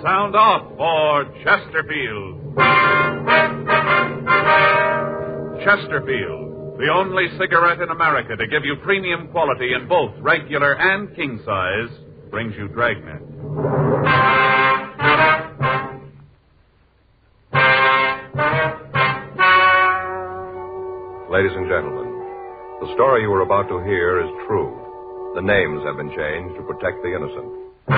Sound off for Chesterfield. Chesterfield, the only cigarette in America to give you premium quality in both regular and king size, brings you Dragnet. Ladies and gentlemen, the story you are about to hear is true. The names have been changed to protect the innocent.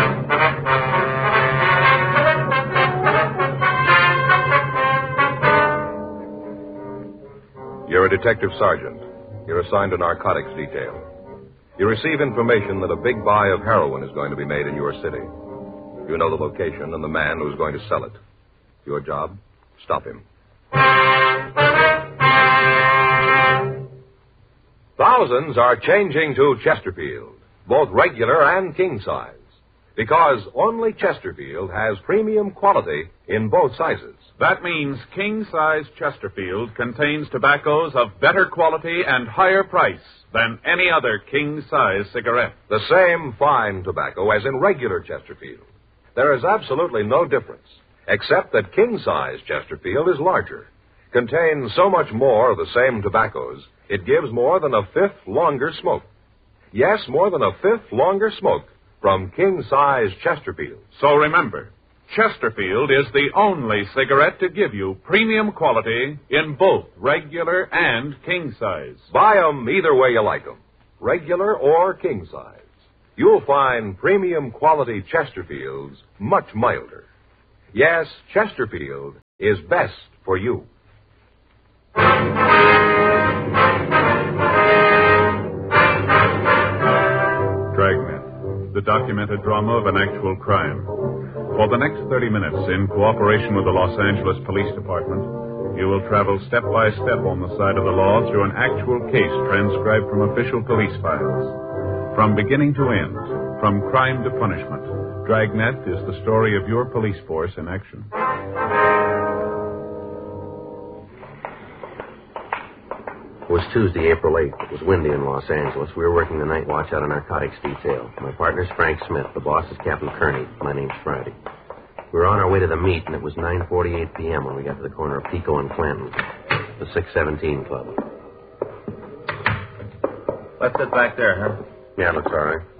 You're a detective sergeant. You're assigned to narcotics detail. You receive information that a big buy of heroin is going to be made in your city. You know the location and the man who's going to sell it. Your job? Stop him. Thousands are changing to Chesterfield, both regular and king size, because only Chesterfield has premium quality in both sizes. That means king-size Chesterfield contains tobaccos of better quality and higher price than any other king-size cigarette. The same fine tobacco as in regular Chesterfield. There is absolutely no difference, except that king-size Chesterfield is larger, contains so much more of the same tobaccos, it gives more than a fifth longer smoke. Yes, more than a fifth longer smoke from king-size Chesterfield. So remember, Chesterfield is the only cigarette to give you premium quality in both regular and king size. Buy 'em either way you like 'em, regular or king size. You'll find premium quality Chesterfields much milder. Yes, Chesterfield is best for you. Dragnet, the documented drama of an actual crime. For the next 30 minutes, in cooperation with the Los Angeles Police Department, you will travel step by step on the side of the law through an actual case transcribed from official police files. From beginning to end, from crime to punishment, Dragnet is the story of your police force in action. It was Tuesday, April 8th. It was windy in Los Angeles. We were working the night watch out of narcotics detail. My partner's Frank Smith. The boss is Captain Kearney. My name's Friday. We were on our way to the meet, and it was 9:48 p.m. when we got to the corner of Pico and Clanton, the 617 Club. Let's sit back there, huh? Yeah, it looks all right.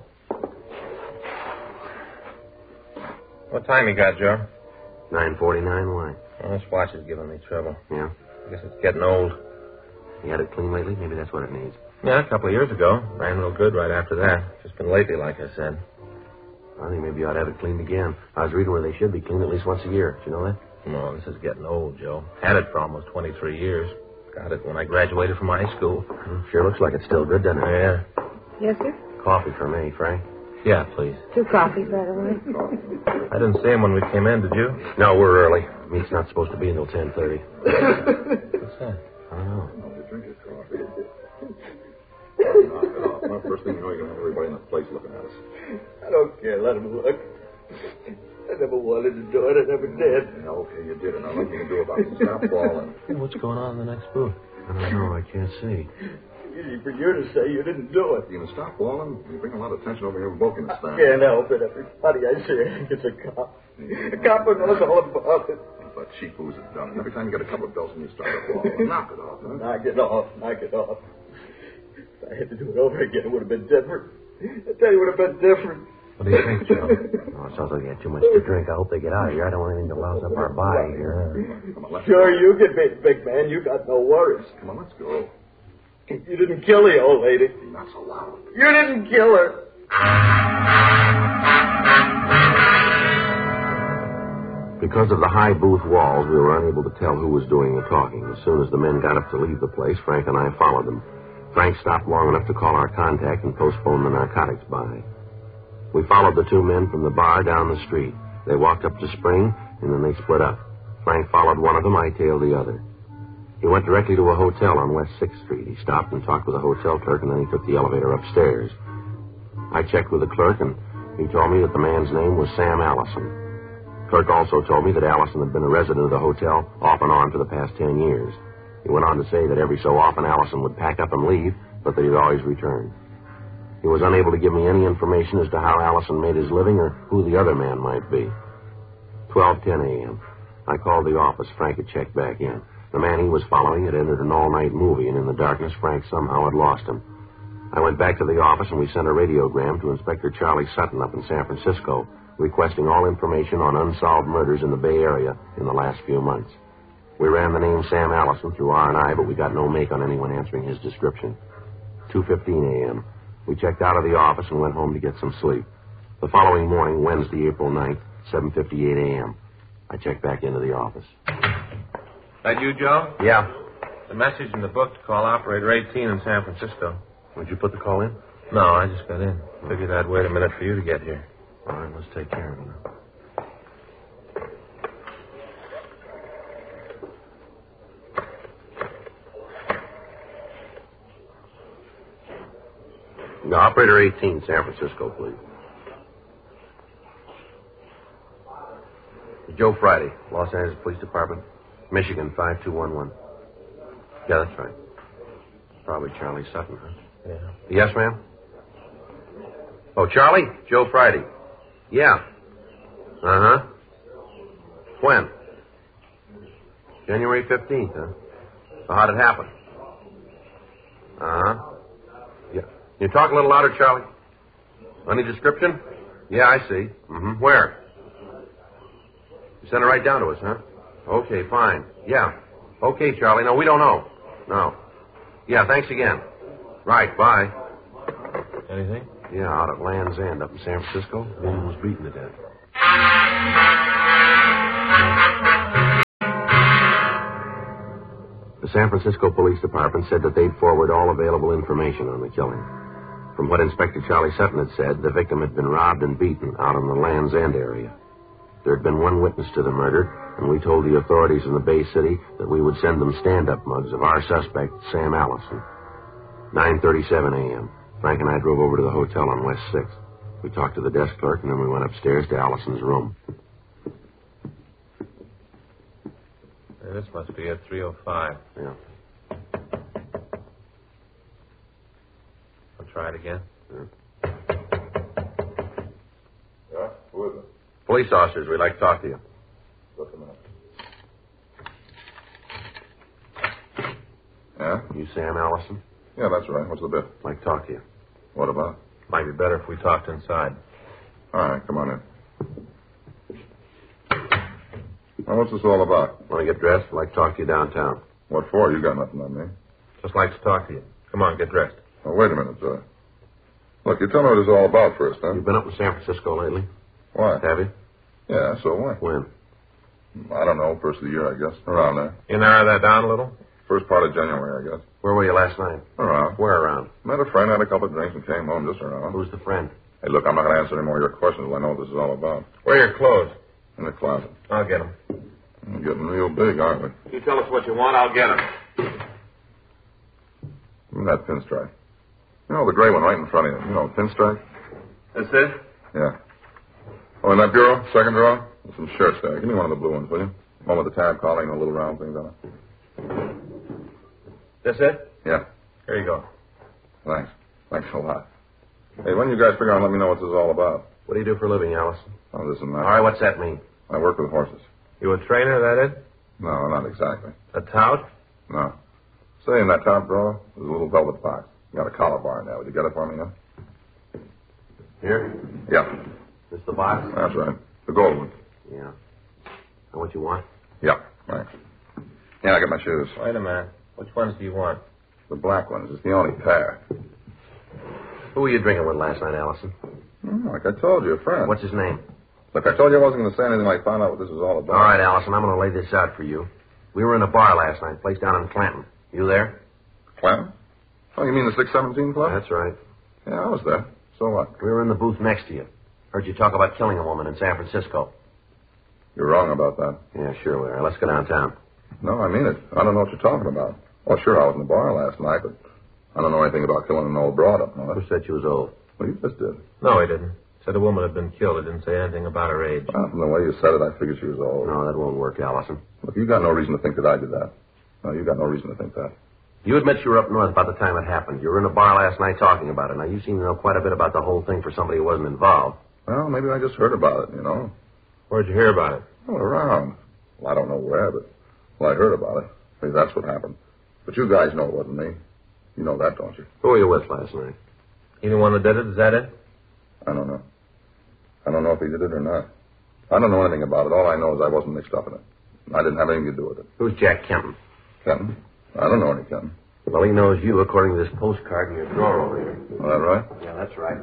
What time you got, Joe? 9:49, why? Well, this watch is giving me trouble. Yeah? I guess it's getting old. You had it clean lately? Maybe that's what it needs. Yeah, a couple of years ago. Ran real good right after that. Just been lately, like I said. I think maybe you ought to have it cleaned again. I was reading where they should be cleaned at least once a year. Do you know that? No, this is getting old, Joe. Had it for almost 23 years. Got it when I graduated from high school. Sure looks like it's still good, doesn't it? Yeah. Yes, sir? Coffee for me, Frank. Yeah, please. 2 coffees, by the way. I didn't see him when we came in, did you? No, we're early. Meet's not supposed to be until 10:30. What's that? I don't know. Drink your coffee. Knock it off. Well, first thing you know, you're going to have everybody in the place looking at us. I don't care. Let him look. I never wanted to do it. I never did. Yeah, okay, you did, and now nothing you can do about it. Stop bawling. Hey, what's going on in the next booth? I don't know. I can't see. Easy for you to say you didn't do it. You can stop bawling. You bring a lot of attention over here with Vulcan I stand. can't help it. Everybody I see, I think it's a cop. A cop who knows all about it. But cheap who's it done. Every time you get a couple of bells and you start to bawl. Knock it off, huh? Knock it off. Knock it off. If I had to do it over again, it would have been different. I tell you, it would have been different. What do you think, Joe? Oh, it sounds like they had too much to drink. I hope they get out of here. I don't want anything to louse up our body here. Come on, let's Sure, go. you get big man. You got no worries. Come on, let's go. You didn't kill the old lady. Not so loud. You didn't kill her. Because of the high booth walls, we were unable to tell who was doing the talking. As soon as the men got up to leave the place, Frank and I followed them. Frank stopped long enough to call our contact and postpone the narcotics buy. We followed the 2 men from the bar down the street. They walked up to Spring, and then they split up. Frank followed one of them, I tailed the other. He went directly to a hotel on West 6th Street. He stopped and talked with the hotel clerk, and then he took the elevator upstairs. I checked with the clerk, and he told me that the man's name was Sam Allison. Clerk also told me that Allison had been a resident of the hotel off and on for the past 10 years. He went on to say that every so often Allison would pack up and leave, but that he'd always return. He was unable to give me any information as to how Allison made his living or who the other man might be. 12:10 a.m. I called the office. Frank had checked back in. The man he was following had entered an all-night movie, and in the darkness, Frank somehow had lost him. I went back to the office, and we sent a radiogram to Inspector Charlie Sutton up in San Francisco, requesting all information on unsolved murders in the Bay Area in the last few months. We ran the name Sam Allison through R&I, but we got no make on anyone answering his description. 2:15 a.m. We checked out of the office and went home to get some sleep. The following morning, Wednesday, April 9th, 7:58 a.m., I checked back into the office. That you, Joe? Yeah. The message in the book to call Operator 18 in San Francisco. Would you put the call in? No, I just got in. Figured I'd wait a minute for you to get here. All right, let's take care of it now. The Operator 18, San Francisco, please. Joe Friday, Los Angeles Police Department, Michigan 5211. Yeah, that's right. Probably Charlie Sutton, huh? Yeah. Yes, ma'am? Oh, Charlie? Joe Friday. Yeah. Uh-huh. When? January 15th, huh? So how'd it happen? Uh-huh. Yeah. Can you talk a little louder, Charlie? Any description? Yeah, I see. Mm-hmm. Where? You sent it right down to us, huh? Okay, fine. Yeah. Okay, Charlie. No, we don't know. No. Yeah, thanks again. Right, bye. Anything? Yeah, out at Land's End up in San Francisco. The woman was beaten to death. The San Francisco Police Department said that they'd forward all available information on the killing. From what Inspector Charlie Sutton had said, the victim had been robbed and beaten out in the Land's End area. There had been one witness to the murder, and we told the authorities in the Bay City that we would send them stand-up mugs of our suspect, Sam Allison. 9:37 a.m. Frank and I drove over to the hotel on West 6th. We talked to the desk clerk, and then we went upstairs to Allison's room. Hey, this must be at 305. Yeah. I'll try it again. Yeah? Who is it? Police officers, we'd like to talk to you. Just a minute. Yeah? You Sam Allison? Yeah, that's right. What's the bit? Like to talk to you. What about? Might be better if we talked inside. All right, come on in. Now, what's this all about? Want to get dressed? I'd like to talk to you downtown. What for? You got nothing on me. Just like to talk to you. Come on, get dressed. Oh, wait a minute, Look, you tell me what it's all about first, huh? You've been up in San Francisco lately? Why? Have you? Yeah, so what? When? I don't know. First of the year, I guess. Around there. You narrow that down a little? First part of January, I guess. Where were you last night? Around. Where around? Met a friend, had a couple of drinks, and came home just around. Who's the friend? Hey, look, I'm not going to answer any more of your questions until I know what this is all about. Where are your clothes? In the closet. I'll get them. We're getting real big, aren't we? You tell us what you want, I'll get them. That pinstripe. You know, the gray one right in front of you. You know, pinstripe? That's it? Yeah. Oh, in that bureau, second drawer, there's some shirts there. Give me one of the blue ones, will you? One with the tab collar and the little round things on it. That's it? Yeah. Here you go. Thanks. Thanks a lot. Hey, when you guys figure out, let me know what this is all about. What do you do for a living, Allison? Oh, this and that. All right, what's that mean? I work with horses. You a trainer, that it? No, not exactly. A tout? No. Say, in that top drawer, there's a little velvet box. You got a collar bar in there. Would you get it for me, huh? Here? Yeah. This the box? That's right. The gold one. Yeah. And what you want? Yeah. Thanks. Yeah, I got my shoes. Wait a minute. Which ones do you want? The black ones. It's the only pair. Who were you drinking with last night, Allison? Like I told you, a friend. What's his name? Look, I told you I wasn't going to say anything like find out what this is all about. All right, Allison, I'm going to lay this out for you. We were in a bar last night, place down in Clanton. You there? Clanton? Oh, you mean the 617 Club? That's right. Yeah, I was there. So what? We were in the booth next to you. Heard you talk about killing a woman in San Francisco. You're wrong about that. Yeah, sure we are. Let's go downtown. No, I mean it. I don't know what you're talking about. Oh, sure, I was in the bar last night, but I don't know anything about killing an old broad up north. Who said she was old? Well, you just did. No, he didn't. Said a woman had been killed. He didn't say anything about her age. Well, from the way you said it, I figured she was old. No, that won't work, Allison. Look, you got no reason to think that I did that. No, you got no reason to think that. You admit you were up north about the time it happened. You were in a bar last night talking about it. Now, you seem to know quite a bit about the whole thing for somebody who wasn't involved. Well, maybe I just heard about it, you know. Where'd you hear about it? Well, around. Well, I don't know where, but I heard about it. Maybe that's what happened. But you guys know it wasn't me. You know that, don't you? Who were you with last night? He the one that did it? Is that it? I don't know. I don't know if he did it or not. I don't know anything about it. All I know is I wasn't mixed up in it. I didn't have anything to do with it. Who's Jack Kenton? Kenton? I don't know any Kenton. Well, he knows you according to this postcard in your drawer over here. Is that right? Yeah, that's right.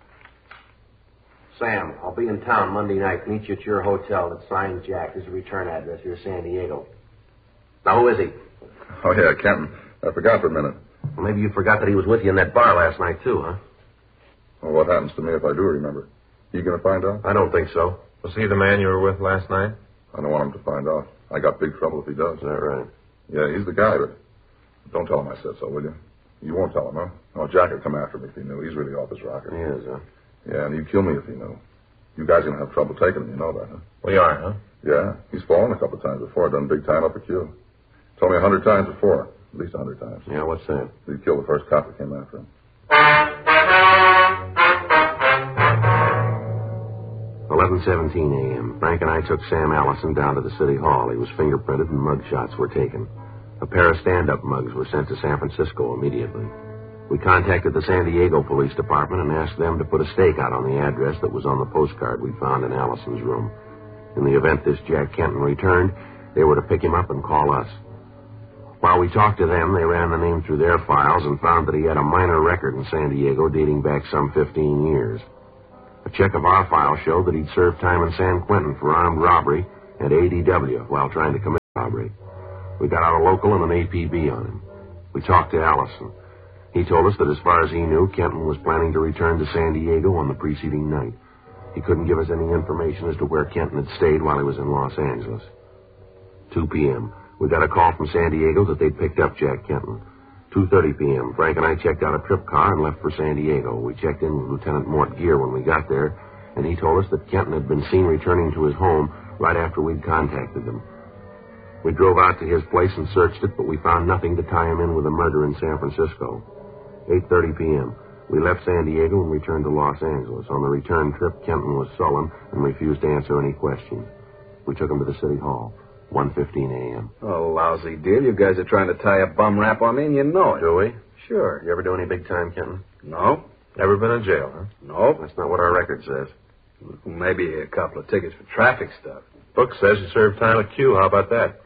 Sam, I'll be in town Monday night. Meet you at your hotel. That's signed Jack. There's a return address here, San Diego. Now, who is he? Oh, yeah, Kenton. I forgot for a minute. Well, maybe you forgot that he was with you in that bar last night, too, huh? Well, what happens to me if I do remember? You going to find out? I don't think so. Was he the man you were with last night? I don't want him to find out. I got big trouble if he does. Is that right? Yeah, he's the guy, but don't tell him I said so, will you? You won't tell him, huh? Oh, Jack would come after me if he knew. He's really off his rocker. He is, huh? Yeah, and he'd kill me if he knew. You guys are going to have trouble taking him, you know that, huh? We are, huh? Yeah, he's fallen a couple of times before, done big time up at Q. Told me 100 times before, at least 100 times. Yeah, what's that? He killed the first cop that came after him. 11:17 a.m. Frank and I took Sam Allison down to the city hall. He was fingerprinted and mug shots were taken. A pair of stand-up mugs were sent to San Francisco immediately. We contacted the San Diego Police Department and asked them to put a stake out on the address that was on the postcard we found in Allison's room. In the event this Jack Kenton returned, they were to pick him up and call us. While we talked to them, they ran the name through their files and found that he had a minor record in San Diego dating back some 15 years. A check of our file showed that he'd served time in San Quentin for armed robbery and ADW while trying to commit robbery. We got out a local and an APB on him. We talked to Allison. He told us that as far as he knew, Kenton was planning to return to San Diego on the preceding night. He couldn't give us any information as to where Kenton had stayed while he was in Los Angeles. 2 p.m. We got a call from San Diego that they'd picked up Jack Kenton. 2:30 p.m. Frank and I checked out a trip car and left for San Diego. We checked in with Lieutenant Mort Gear when we got there, and he told us that Kenton had been seen returning to his home right after we'd contacted them. We drove out to his place and searched it, but we found nothing to tie him in with a murder in San Francisco. 8:30 p.m. We left San Diego and returned to Los Angeles. On the return trip, Kenton was sullen and refused to answer any questions. We took him to the city hall. 1:15 a.m. Oh, lousy deal. You guys are trying to tie a bum rap on me, and you know it. Do we? Sure. You ever do any big time, Kenton? No. Never been in jail, huh? No. That's not what our record says. Maybe a couple of tickets for traffic stuff. Book says you served time at Q. How about that?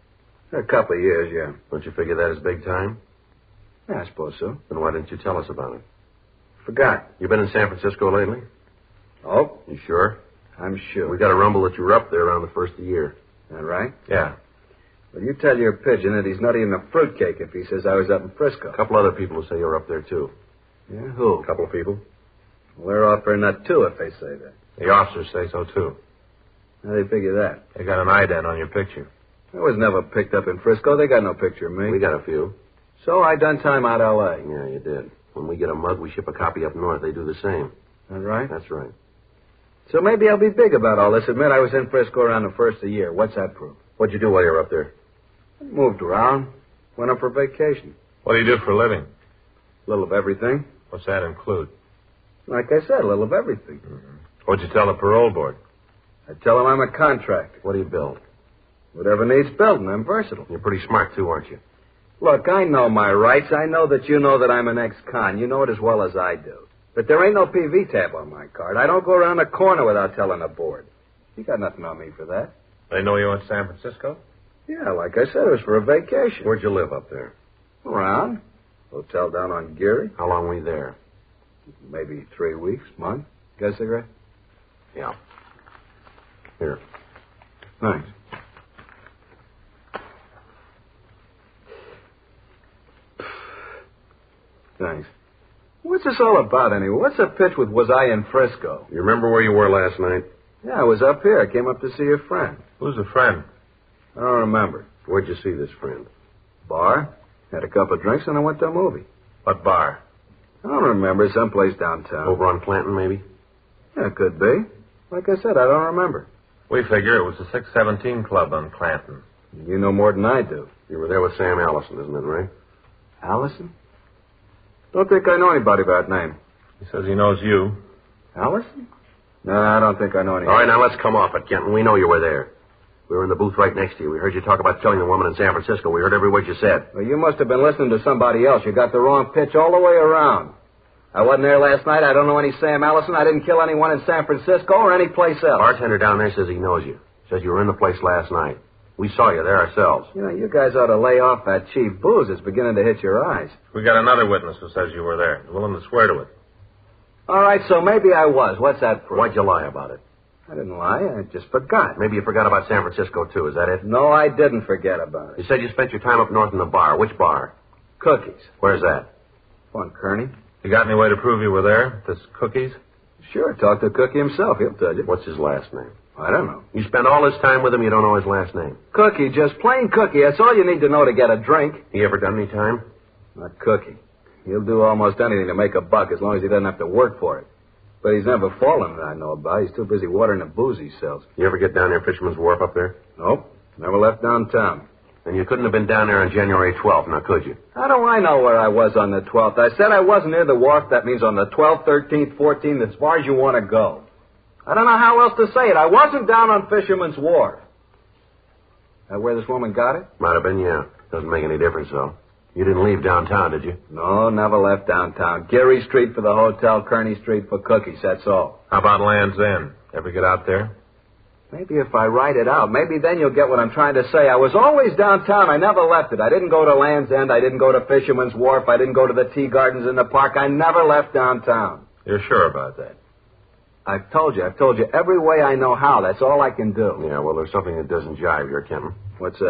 A couple of years, yeah. Don't you figure that is big time? Yeah, I suppose so. Then why didn't you tell us about it? Forgot. You been in San Francisco lately? Oh? You sure? I'm sure. We got a rumble that you were up there around the first of the year. That right? Yeah. Well, you tell your pigeon that he's not even a fruitcake if he says I was up in Frisco. A couple other people will say you're up there, too. Yeah, who? A couple of people. Well, they're offering that, too, if they say that. The officers say so, too. How do they figure that? They got an ident on your picture. I was never picked up in Frisco. They got no picture of me. We got a few. So I done time out L.A. Yeah, you did. When we get a mug, we ship a copy up north. They do the same. That right? That's right. So maybe I'll be big about all this. Admit I was in Frisco around the first of the year. What's that prove? What'd you do while you were up there? Moved around. Went up for vacation. What do you do for a living? A little of everything. What's that include? Like I said, a little of everything. Mm-hmm. What'd you tell the parole board? I tell them I'm a contractor. What do you build? Whatever needs building. I'm versatile. You're pretty smart, too, aren't you? Look, I know my rights. I know that you know that I'm an ex-con. You know it as well as I do. But there ain't no PV tab on my card. I don't go around the corner without telling the board. You got nothing on me for that. They know you in San Francisco? Yeah, like I said, it was for a vacation. Where'd you live up there? Around. Hotel down on Geary. How long were you there? Maybe 3 weeks, month. Got a cigarette? Yeah. Here. Thanks. Thanks. What's this all about, anyway? What's the pitch with was I in Frisco? You remember where you were last night? Yeah, I was up here. I came up to see a friend. Who's the friend? I don't remember. Where'd you see this friend? Bar. Had a couple of drinks, and I went to a movie. What bar? I don't remember. Someplace downtown. Over on Clanton, maybe? Yeah, it could be. Like I said, I don't remember. We figure it was the 617 Club on Clanton. You know more than I do. You were there with Sam Allison, isn't it, right? Allison? Don't think I know anybody by that name. He says he knows you. Allison? No, I don't think I know anything. All right, now let's come off it, Kenton. We know you were there. We were in the booth right next to you. We heard you talk about killing the woman in San Francisco. We heard every word you said. Well, you must have been listening to somebody else. You got the wrong pitch all the way around. I wasn't there last night. I don't know any Sam Allison. I didn't kill anyone in San Francisco or any place else. Bartender down there says he knows you. Says you were in the place last night. We saw you there ourselves. You know, you guys ought to lay off that cheap booze. It's beginning to hit your eyes. We got another witness who says you were there. He's willing to swear to it. All right, so maybe I was. What's that for? Why'd you lie about it? I didn't lie. I just forgot. Maybe you forgot about San Francisco, too. Is that it? No, I didn't forget about it. You said you spent your time up north in the bar. Which bar? Cookies. Where's that? On Kearney. You got any way to prove you were there? This Cookies? Sure, talk to Cookie himself. He'll tell you. What's his last name? I don't know. You spend all this time with him, you don't know his last name. Cookie, just plain Cookie. That's all you need to know to get a drink. He ever done any time? Not Cookie. He'll do almost anything to make a buck as long as he doesn't have to work for it. But he's never fallen that I know about. He's too busy watering the booze he sells. You ever get down there, Fisherman's Wharf up there? Nope. Never left downtown. And you couldn't have been down there on January 12th, now could you? How do I know where I was on the 12th? I said I wasn't near the wharf. That means on the 12th, 13th, 14th, as far as you want to go. I don't know how else to say it. I wasn't down on Fisherman's Wharf. That where this woman got it? Might have been, yeah. Doesn't make any difference, though. You didn't leave downtown, did you? No, never left downtown. Geary Street for the hotel, Kearney Street for Cookies, that's all. How about Land's End? Ever get out there? Maybe if I write it out, maybe then you'll get what I'm trying to say. I was always downtown. I never left it. I didn't go to Land's End. I didn't go to Fisherman's Wharf. I didn't go to the tea gardens in the park. I never left downtown. You're sure about that? I've told you every way I know how. That's all I can do. Yeah, well, there's something that doesn't jive here, Kenton. What's that?